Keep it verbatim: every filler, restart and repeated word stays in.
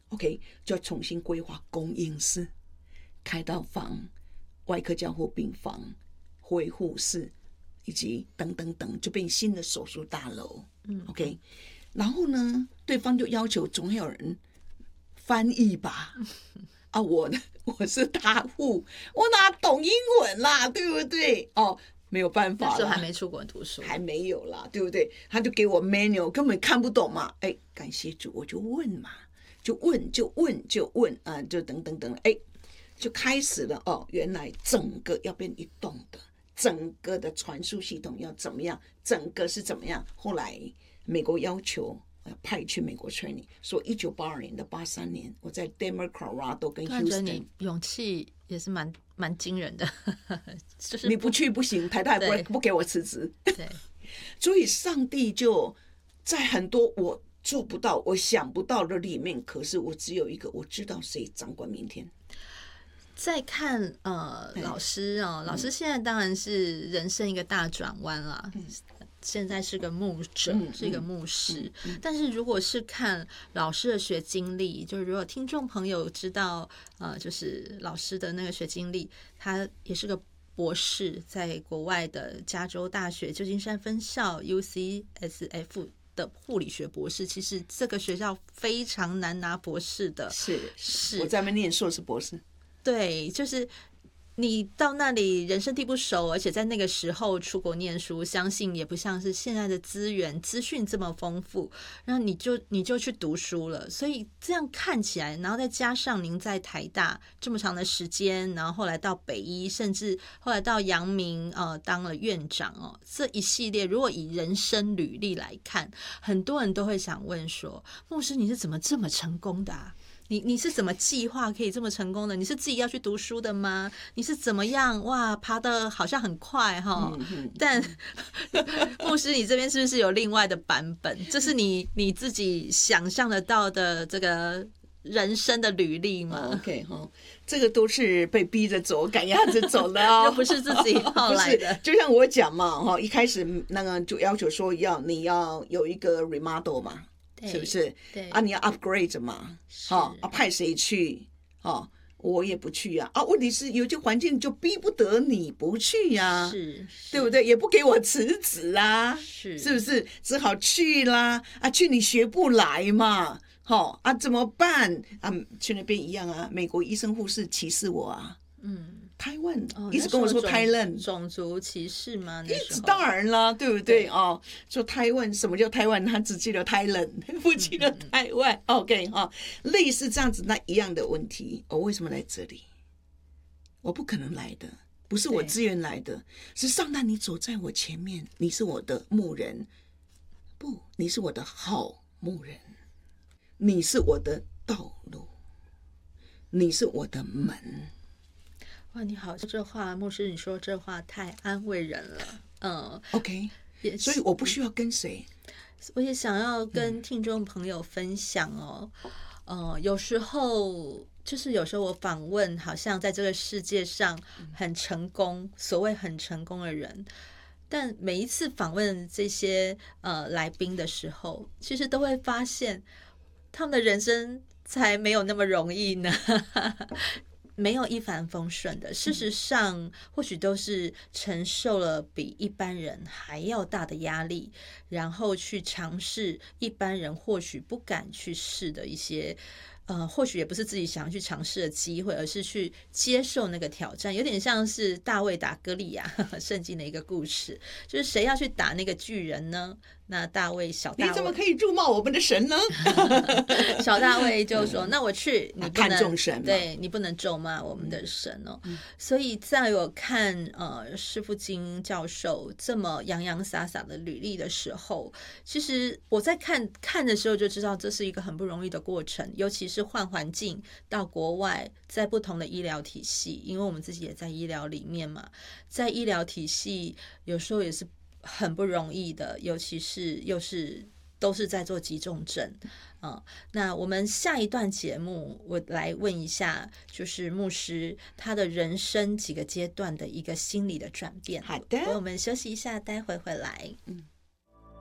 OK， 就要重新规划供应室、开刀房、外科加护病房、恢复室，以及等等等，就变新的手术大楼。嗯 ，OK， 然后呢，对方就要求总有人翻译吧。啊，我我是大户，我哪懂英文啦，对不对？哦，没有办法啦， 那时候还没出国读书， 还没有啦，对不对？他就给我 menu， 根本看不懂嘛。哎，感谢主，我就问嘛，就问就问就问啊，就等等等，哎，就开始了哦。原来整个要变一栋的，整个的传输系统要怎么样？整个是怎么样？后来美国要求。派去美国 training， 说一九八二年到八三年，我在 Denver Colorado 跟 Houston， 你勇气也是蛮蛮惊人的，就是你不去不行，台大不会不给我辞职。 对， 所以上帝就在很多我做不到、我想不到的里面，可是我只有一个，我知道谁掌管明天。 再看呃老师哦，老师现在当然是人生一个大转弯啦。嗯，现在是个牧者，嗯、是一个牧师、嗯嗯。但是如果是看老师的学经历，就是如果听众朋友知道，呃，就是老师的那个学经历，他也是个博士，在国外的加州大学旧金山分校 U C S F 的护理学博士。其实这个学校非常难拿博士的， 是是，我在那边念硕士博士。 对，就是你到那里人生地不熟，而且在那个时候出国念书，相信也不像是现在的资源资讯这么丰富，然后你就你就去读书了。所以这样看起来，然后再加上您在台大这么长的时间，然后后来到北医，甚至后来到阳明呃当了院长哦，这一系列如果以人生履历来看，很多人都会想问说，牧师你是怎么这么成功的啊？你你是怎么计划可以这么成功的？你是自己要去读书的吗？你是怎么样哇爬得好像很快哈、嗯？但牧师，你这边是不是有另外的版本？这是你你自己想象得到的这个人生的履历吗 ？OK 哈，这个都是被逼着走、赶鸭子走的哦， 又不是自己后来的。 就像我讲嘛哈，一开始那个就要求说要你要有一个 remodel 嘛。是不是？ 对啊，你要 upgrade 嘛？哦、啊，派谁去？哦，我也不去呀、啊。啊，问题是有些环境就逼不得你不去呀、啊， 是， 对不对？也不给我辞职啊， 是， 是不是？只好去啦。啊，去你学不来嘛？好、哦、啊，怎么办？啊，去那边一样啊。美国医生护士歧视我啊。嗯。台湾、哦、一直跟我说台湾种族歧视吗？那时候当然了，对不对？对哦，说台湾什么叫台湾？他只记得台湾，不记得台湾。嗯嗯 OK 哈、哦，类似这样子那一样的问题，我、哦、为什么来这里？我不可能来的，不是我自愿来的，是上帝你走在我前面，你是我的牧人，不，你是我的好牧人，你是我的道路，你是我的门。 哇，你好，这话牧师，你说这话太安慰人了。嗯 ，OK， 所以我不需要跟谁， 我也想要跟听众朋友分享哦。嗯、呃，有时候就是有时候我访问，好像在这个世界上很成功，所谓很成功的人，但每一次访问这些呃来宾的时候，其实都会发现他们的人生才没有那么容易呢。没有一帆风顺的，事实上或许都是承受了比一般人还要大的压力，然后去尝试一般人或许不敢去试的一些呃，或许也不是自己想要去尝试的机会，而是去接受那个挑战，有点像是大卫打歌利亚圣经的一个故事，就是谁要去打那个巨人呢？那大卫小大卫， 你怎么可以辱骂我们的神呢？ 小大卫就说：“嗯、那我去，你不能看重神， 对你不能咒骂我们的神哦。嗯”所以在我看呃师父金教授这么洋洋洒洒的履历的时候，其实我在看看的时候就知道这是一个很不容易的过程，尤其是换环境到国外，在不同的医疗体系，因为我们自己也在医疗里面嘛，在医疗体系有时候也是很不容易的，尤其是又是都是在做急重症啊、嗯。那我们下一段节目，我来问一下，就是牧师他的人生几个阶段的一个心理的转变。 好的， 我们休息一下，待会回来。嗯。